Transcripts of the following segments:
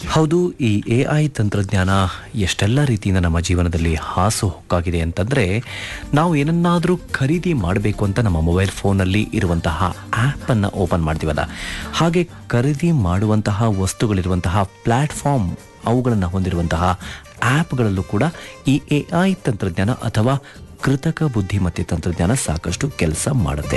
ಹೌದು, ಈ AI ತಂತ್ರಜ್ಞಾನ ಎಷ್ಟೆಲ್ಲ ರೀತಿಯಿಂದ ನಮ್ಮ ಜೀವನದಲ್ಲಿ ಹಾಸುಹೊಕ್ಕಾಗಿದೆ ಅಂತಂದರೆ, ನಾವು ಏನನ್ನಾದರೂ ಖರೀದಿ ಮಾಡಬೇಕು ಅಂತ ನಮ್ಮ ಮೊಬೈಲ್ ಫೋನಲ್ಲಿ ಇರುವಂತಹ ಆ್ಯಪನ್ನು ಓಪನ್ ಮಾಡ್ತೀವಲ್ಲ, ಹಾಗೆ ಖರೀದಿ ಮಾಡುವಂತಹ ವಸ್ತುಗಳಿರುವಂತಹ ಪ್ಲ್ಯಾಟ್ಫಾರ್ಮ್ ಅವುಗಳನ್ನು ಹೊಂದಿರುವಂತಹ ಆ್ಯಪ್ಗಳಲ್ಲೂ ಕೂಡ ಈ AI ತಂತ್ರಜ್ಞಾನ ಅಥವಾ ಕೃತಕ ಬುದ್ಧಿಮತ್ತೆ ತಂತ್ರಜ್ಞಾನ ಸಾಕಷ್ಟು ಕೆಲಸ ಮಾಡುತ್ತೆ.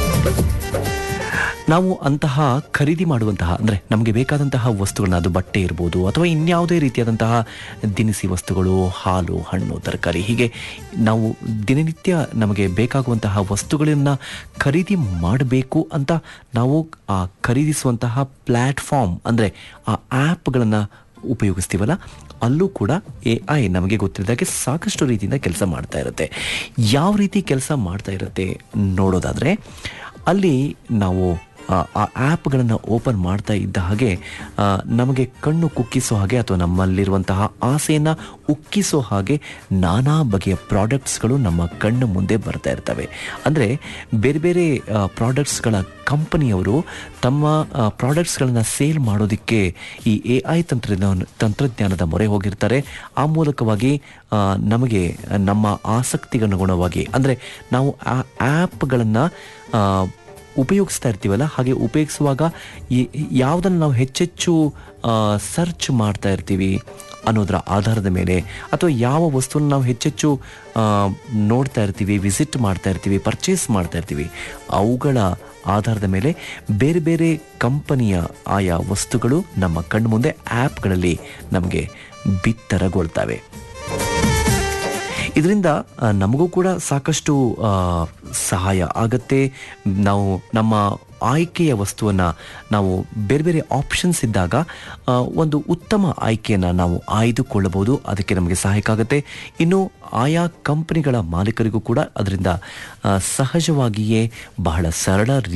ನಾವು ಅಂತಹ ಖರೀದಿ ಮಾಡುವಂತಹ ಅಂದರೆ ನಮಗೆ ಬೇಕಾದಂತಹ ವಸ್ತುಗಳನ್ನ, ಅದು ಬಟ್ಟೆ ಇರ್ಬೋದು ಅಥವಾ ಇನ್ಯಾವುದೇ ರೀತಿಯಾದಂತಹ ದಿನಸಿ ವಸ್ತುಗಳು, ಹಾಲು, ಹಣ್ಣು, ತರಕಾರಿ, ಹೀಗೆ ನಾವು ದಿನನಿತ್ಯ ನಮಗೆ ಬೇಕಾಗುವಂತಹ ವಸ್ತುಗಳನ್ನು ಖರೀದಿ ಮಾಡಬೇಕು ಅಂತ ನಾವು ಆ ಖರೀದಿಸುವಂತಹ ಪ್ಲ್ಯಾಟ್ಫಾರ್ಮ್ ಅಂದರೆ ಆ ಆ್ಯಪ್ಗಳನ್ನು ಉಪಯೋಗಿಸ್ತೀವಲ್ಲ, ಅಲ್ಲೂ ಕೂಡ AI ನಮಗೆ ಗೊತ್ತಿದ್ದಾಗೆ ಸಾಕಷ್ಟು ರೀತಿಯಿಂದ ಕೆಲಸ ಮಾಡ್ತಾ ಇರುತ್ತೆ. ಯಾವ ರೀತಿ ಕೆಲಸ ಮಾಡ್ತಾ ಇರುತ್ತೆ ನೋಡೋದಾದರೆ, ಅಲ್ಲಿ ನಾವು ಆ ಆ್ಯಪ್ಗಳನ್ನು ಓಪನ್ ಮಾಡ್ತಾ ಇದ್ದ ಹಾಗೆ ನಮಗೆ ಕಣ್ಣು ಕುಕ್ಕಿಸೋ ಹಾಗೆ ಅಥವಾ ನಮ್ಮಲ್ಲಿರುವಂತಹ ಆಸೆಯನ್ನು ಉಕ್ಕಿಸೋ ಹಾಗೆ ನಾನಾ ಬಗೆಯ ಪ್ರಾಡಕ್ಟ್ಸ್ಗಳು ನಮ್ಮ ಕಣ್ಣು ಮುಂದೆ ಬರ್ತಾ ಇರ್ತವೆ. ಅಂದರೆ ಬೇರೆ ಬೇರೆ ಪ್ರಾಡಕ್ಟ್ಸ್ಗಳ ಕಂಪನಿಯವರು ತಮ್ಮ ಪ್ರಾಡಕ್ಟ್ಸ್ಗಳನ್ನು ಸೇಲ್ ಮಾಡೋದಕ್ಕೆ ಈ AI ತಂತ್ರಜ್ಞಾನದ ಮೊರೆ ಹೋಗಿರ್ತಾರೆ. ಆ ಮೂಲಕವಾಗಿ ನಮಗೆ ನಮ್ಮ ಆಸಕ್ತಿಗನುಗುಣವಾಗಿ, ಅಂದರೆ ನಾವು ಆ ಆ್ಯಪ್ಗಳನ್ನು ಉಪಯೋಗಿಸ್ತಾ ಇರ್ತೀವಲ್ಲ, ಹಾಗೆ ಉಪಯೋಗಿಸುವಾಗ ಯಾವುದನ್ನು ನಾವು ಹೆಚ್ಚೆಚ್ಚು ಸರ್ಚ್ ಮಾಡ್ತಾ ಇರ್ತೀವಿ ಅನ್ನೋದರ ಆಧಾರದ ಮೇಲೆ, ಅಥವಾ ಯಾವ ವಸ್ತುವನ್ನು ನಾವು ಹೆಚ್ಚೆಚ್ಚು ನೋಡ್ತಾ ಇರ್ತೀವಿ, ವಿಸಿಟ್ ಮಾಡ್ತಾ ಇರ್ತೀವಿ, ಪರ್ಚೇಸ್ ಮಾಡ್ತಾ ಇರ್ತೀವಿ, ಅವುಗಳ ಆಧಾರದ ಮೇಲೆ ಬೇರೆ ಬೇರೆ ಕಂಪನಿಯ ಆಯಾ ವಸ್ತುಗಳು ನಮ್ಮ ಕಣ್ಣು ಮುಂದೆ ಆ್ಯಪ್ಗಳಲ್ಲಿ ನಮಗೆ ಬಿತ್ತರಗೊಳ್ತವೆ. ಇದರಿಂದ ನಮಗೂ ಕೂಡ ಸಾಕಷ್ಟು ಸಹಾಯ ಆಗತ್ತೆ. ನಾವು ನಮ್ಮ ಆಯ್ಕೆಯ ವಸ್ತುವನ್ನು ನಾವು ಬೇರೆ ಬೇರೆ ಆಪ್ಷನ್ಸ್ ಇದ್ದಾಗ ಒಂದು ಉತ್ತಮ ಆಯ್ಕೆಯನ್ನು ನಾವು ಆಯ್ದುಕೊಳ್ಳಬಹುದು. ಅದಕ್ಕೆ ನಮಗೆ ಸಹಾಯಕ ಆಗುತ್ತೆ. ಇನ್ನು ಆಯಾ ಕಂಪನಿಗಳ ಮಾಲೀಕರಿಗೂ ಕೂಡ ಅದರಿಂದ ಸಹಜವಾಗಿಯೇ ಬಹಳ ಸರಳ